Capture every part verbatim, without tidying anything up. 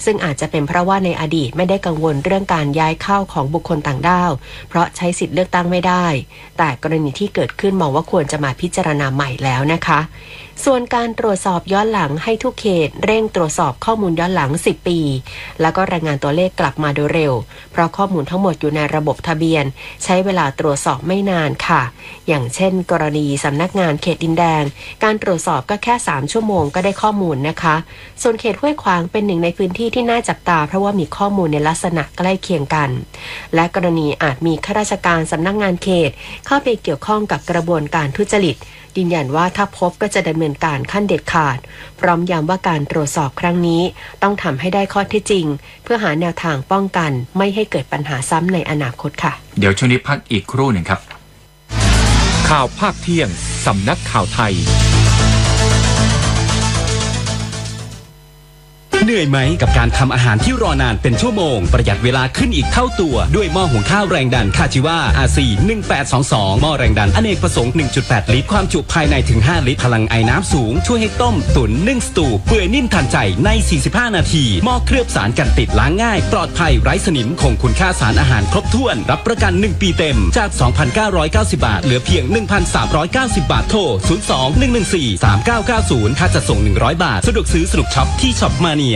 ซึ่งอาจจะเป็นเพราะว่าในอดีตไม่ได้กังวลเรื่องการย้ายเข้าของบุคคลต่างด้าวเพราะใช้สิทธิ์เลือกตั้งไม่ได้แต่กรณีที่เกิดขึ้นมองว่าควรจะมาพิจารณาใหม่แล้วนะคะส่วนการตรวจสอบย้อนหลังให้ทุกเขตเร่งตรวจสอบข้อมูลย้อนหลังสิบปีแล้วก็รายงานตัวเลขกลับมาโดยเร็วเพราะข้อมูลทั้งหมดอยู่ในระบบทะเบียนใช้เวลาตรวจสอบไม่นานค่ะอย่างเช่นกรณีสำนักงานเขตดินแดงการตรวจสอบก็แค่สามชั่วโมงก็ได้ข้อมูลนะคะส่วนเขตห้วยขวางเป็นหนึ่งในพื้นที่ที่น่าจับตาเพราะว่ามีข้อมูลในลักษณะใกล้เคียงกันและกรณีอาจมีข้าราชการสำนักงานเขตเข้าไปเกี่ยวข้องกับกระบวนการทุจริตยืนยันว่าถ้าพบก็จะดำเนินการขั้นเด็ดขาดพร้อมย้ำว่าการตรวจสอบครั้งนี้ต้องทำให้ได้ข้อเท็จจริงเพื่อหาแนวทางป้องกันไม่ให้เกิดปัญหาซ้ำในอนาคตค่ะเดี๋ยวช่วงนี้พักอีกครู่หนึ่งครับข่าวภาคเที่ยงสำนักข่าวไทยเหนื่อยไหมกับการทำอาหารที่รอนานเป็นชั่วโมงประหยัดเวลาขึ้นอีกเท่าตัวด้วยหม้อหุงข้าวแรงดันคาจิว่า อาร์ ซี หนึ่งแปดสองสองหม้อแรงดันอเนกประสงค์ หนึ่งจุดแปด ลิตรความจุภายในถึงห้าลิตรพลังไอน้ำสูงช่วยให้ต้มตุ๋นนึ่งสตูเปื่อยนิ่มทันใจในสี่สิบห้านาทีหม้อเคลือบสารกันติดล้างง่ายปลอดภัยไร้สนิมคงคุณค่าสารอาหารครบถ้วนรับประกันหนึ่งปีเต็มจาก สองพันเก้าร้อยเก้าสิบ บาทเหลือเพียง หนึ่งพันสามร้อยเก้าสิบ บาทโทรศูนย์ สอง หนึ่ง หนึ่ง สี่ สาม เก้า เก้า ศูนย์ค่าจัดส่งหนึ่งร้อยบาทสะดวกซื้อสนุกช็อปที่ช็อปมาเนีย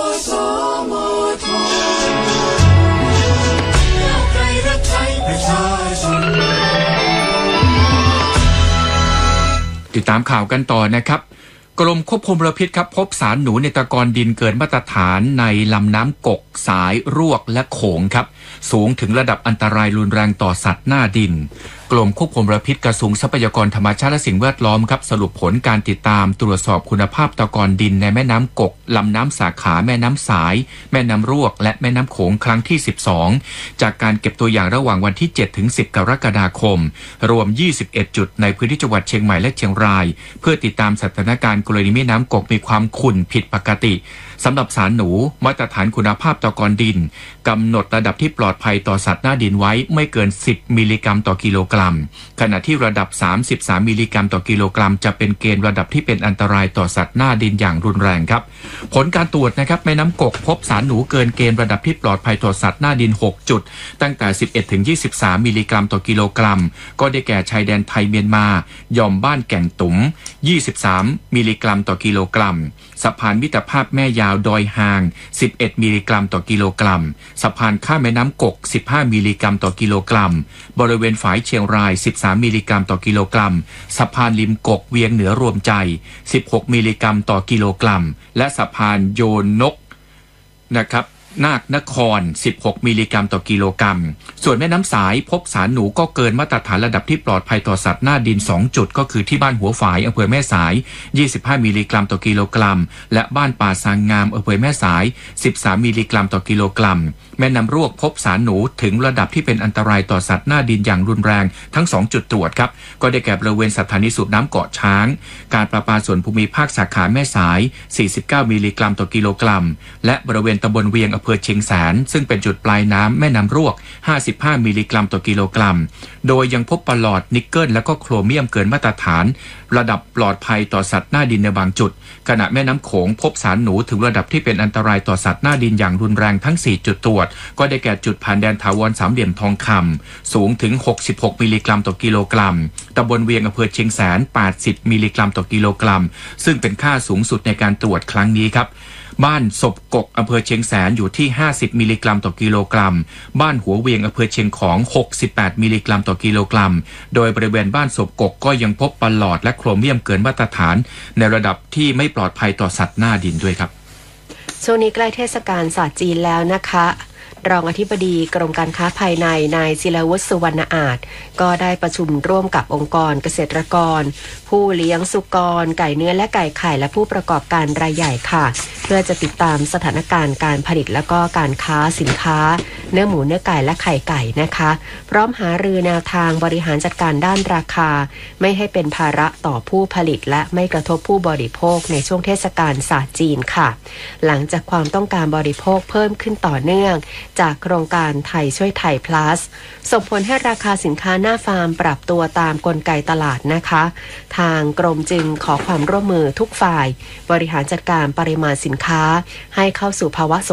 ติดตามข่าวกันต่อนะครับกรมควบคุมมลพิษครับพบสารหนูในตะกอนดินเกินมาตรฐานในลำน้ำกกสายรวกและโขงครับสูงถึงระดับอันตรายรุนแรงต่อสัตว์หน้าดินกรมควบคุมมลพิษกระทรวงทรัพยากรธรรมชาติและสิ่งแวดล้อมครับสรุปผลการติดตามตรวจสอบคุณภาพตะกอนดินในแม่น้ำกกลำน้ำสาขาแม่น้ำสายแม่น้ำรวกและแม่น้ำโขงครั้งที่สิบสองจากการเก็บตัวอย่างระหว่างวันที่เจ็ดถึงสิบกรกฎาคมรวมยี่สิบเอ็ดจุดในพื้นที่จังหวัดเชียงใหม่และเชียงรายเพื่อติดตามสถานการณ์กรณีแม่น้ำกกมีความขุ่นผิดปกติสำหรับสารหนูมาตรฐานคุณภาพตะกอนดินกำหนดระดับที่ปลอดภัยต่อสัตว์หน้าดินไว้ไม่เกินสิบมิลลิกรัมต่อกิโลกรัมขณะที่ระดับสามสิบสามมิลลิกรัมต่อกิโลกรัมจะเป็นเกณฑ์ระดับที่เป็นอันตรายต่อสัตว์หน้าดินอย่างรุนแรงครับผลการตรวจนะครับแม่น้ำกกพบสารหนูเกินเกณฑ์ระดับที่ปลอดภัยต่อสัตว์หน้าดินหกจุดตั้งแต่สิบเอ็ดถึงยี่สิบสามมิลลิกรัมต่อกิโลกรัมก็ได้แก่ชายแดนไทยเมียนมาหย่อมบ้านแก่งตุ๋มยี่สิบสามมิลลิกรัมต่อกิโลกรัมสะพานมิตรภาพแม่ยาวดอยหางสิบเอ็ดมิลลิกรัมต่อกิโลกรัมสะพานข้ามแม่น้ำกกสิบห้ามิลลิกรัมต่อกิโลกรัมบริเวณฝายเชียงรายสิบสามมิลลิกรัมต่อกิโลกรัมสะพานริมกกเวียงเหนือรวมใจสิบหกมิลลิกรัมต่อกิโลกรัมและสะพานโยนนกนะครับนาคนครสิบหกมิลลิกรัมต่อกิโลกรัมส่วนแม่น้ำสายพบสารหนูก็เกินมาตรฐานระดับที่ปลอดภัยต่อสัตว์หน้าดินสองจุดก็คือที่บ้านหัวฝายอำเภอแม่สายยี่สิบห้ามิลลิกรัมต่อกิโลกรัมและบ้านป่าซางงามอำเภอแม่สายสิบสามมิลลิกรัมต่อกิโลกรัมแม่น้ำรวกพบสารหนูถึงระดับที่เป็นอันตรายต่อสัตว์หน้าดินอย่างรุนแรงทั้งสองจุดตรวจครับก็ได้แก่บริเวณสถานีสูบน้ำเกาะช้างการประปาส่วนภูมิภาคสาขาแม่สายสี่สิบเก้ามิลลิกรัมต่อกิโลกรัมและบริเวณตำบลเวียงอำเภอเชียงแสนซึ่งเป็นจุดปลายน้ำแม่น้ำรวกห้าสิบห้ามิลลิกรัมต่อกิโลกรัมโดยยังพบปลอดนิกเกิลและก็โครเมียมเกินมาตรฐานระดับปลอดภัยต่อสัตว์หน้าดินในบางจุดขณะแม่น้ำโขงพบสารหนูถึงระดับที่เป็นอันตรายต่อสัตว์หน้าดินอย่างรุนแรงทั้งสี่จุดตรวจก็ได้แก่จุดผ่านแดนถาวรสามเหลี่ยมทองคำสูงถึงหกสิบหกมิลลิกรัมต่อกิโลกรัมตำบลเวียงอำเภอเชียงแสนแปดสิบมิลลิกรัมต่อกิโลกรัมซึ่งเป็นค่าสูงสุดในการตรวจครั้งนี้ครับบ้านศพกกอำเภอเชียงแสนอยู่ที่ห้าสิบมิลลิกรัมต่อกิโลกรัมบ้านหัวเวียงอำเภอเชียงของหกสิบแปดมิลลิกรัมต่อกิโลกรัมโดยบริเวณบ้านศพกกก็ยังพบปลอดและโครเมียมเกินมาตรฐานในระดับที่ไม่ปลอดภัยต่อสัตว์หน้าดินด้วยครับช่วงนี้ใกล้เทศกาลศาสตร์จีนแล้วนะคะรองอธิบดีกรมการค้าภายในนายศิลวุฒิสุวรรณอาจก็ได้ประชุมร่วมกับองค์กรเกษตรกรผู้เลี้ยงสุกรไก่เนื้อและไก่ไข่และผู้ประกอบการรายใหญ่ค่ะเพื่อจะติดตามสถานการณ์การผลิตและก็การค้าสินค้าเนื้อหมูเนื้อไก่และไข่ไก่นะคะพร้อมหารือแนวทางบริหารจัดการด้านราคาไม่ให้เป็นภาระต่อผู้ผลิตและไม่กระทบผู้บริโภคในช่วงเทศกาลศาสตร์จีนค่ะหลังจากความต้องการบริโภคเพิ่มขึ้นต่อเนื่องจากโครงการไทยช่วยไทย plus ส่งผลให้ราคาสินค้าหน้าฟาร์มปรับตัวตามกลไกตลาดนะคะทางกรมจึงขอความร่วมมือทุกฝ่ายบริหารจัดการปริมาณสินค้าให้เข้าสู่ภาวะ